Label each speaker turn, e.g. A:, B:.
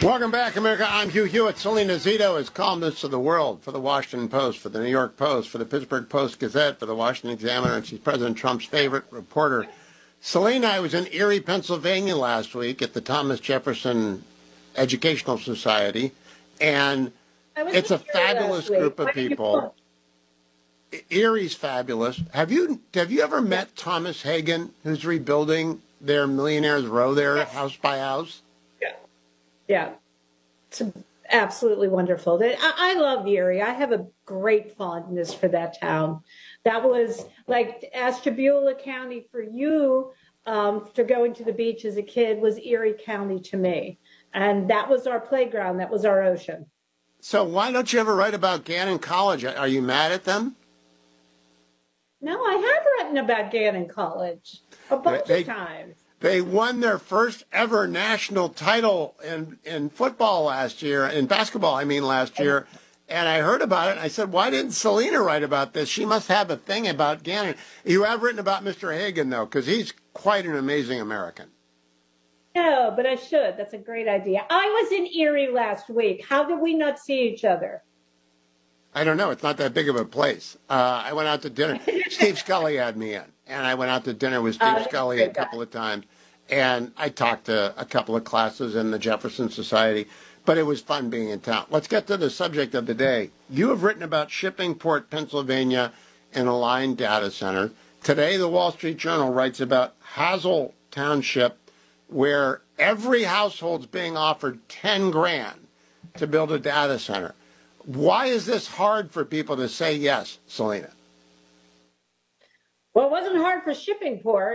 A: Welcome back, America. I'm Hugh Hewitt. Selena Zito is columnist of The World for the Washington Post, for the New York Post, for the Pittsburgh Post-Gazette, for the Washington Examiner, and she's President Trump's favorite reporter. Selena, I was in Erie, Pennsylvania last week at the Thomas Jefferson Educational Society, and it's a fabulous group of people. Erie's fabulous. Have you ever met Thomas Hagen, who's rebuilding their Millionaires Row there, house by house?
B: Yeah, it's absolutely wonderful. I love Erie. I have a great fondness for that town. That was like Ashtabula County for you, for going to the beach as a kid was Erie County to me. And that was our playground. That was our ocean.
A: So why don't you ever write about Gannon College? Are you mad at them?
B: No, I have written about Gannon College a bunch of times.
A: They won their first ever national title in football last year, in basketball, last year. And I heard about it, and I said, why didn't Selena write about this? She must have a thing about Gannon. You have written about Mr. Hagen, though, because he's quite an amazing American.
B: No, but I should. That's a great idea. I was in Erie last week. How did we not see each other?
A: I don't know. It's not that big of a place. I went out to dinner. Steve Scully had me in, and I went out to dinner with Steve Scully a couple of times, and I talked to a couple of classes in the Jefferson Society, but it was fun being in town. Let's get to the subject of the day. You have written about Shippingport, Pennsylvania, and a line data center. Today, the Wall Street Journal writes about Hazle Township, where every household's being offered $10,000 to build a data center. Why is this hard for people to say yes, Selena?
B: Well, it wasn't hard for Shippingport.